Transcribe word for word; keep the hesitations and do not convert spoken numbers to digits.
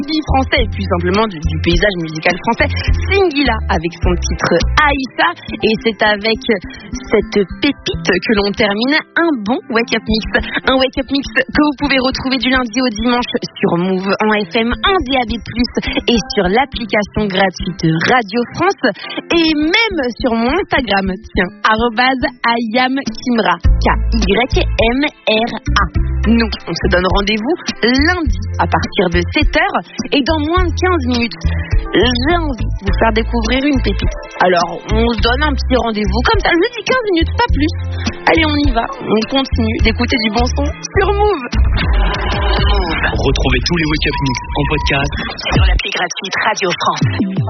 français et plus simplement du, du paysage musical français. Singila avec son titre Aïssa, et c'est avec cette pépite que l'on termine un bon Wake Up Mix. Un Wake Up Mix que vous pouvez retrouver du lundi au dimanche sur Move, en F M, en D A B plus, et sur l'application gratuite Radio France, et même sur mon Instagram, tiens, arrobase ayamkimra, K Y M R A. Nous, on se donne rendez-vous lundi à partir de sept heures, et dans moins de quinze minutes, j'ai envie de vous faire découvrir une pépite. Alors, on se donne un petit rendez-vous comme ça, je dis quinze minutes, pas plus. Allez, on y va, on continue d'écouter du bon son sur Move. Retrouvez tous les Wake Up Mix en podcast sur l'appli gratuite Radio France.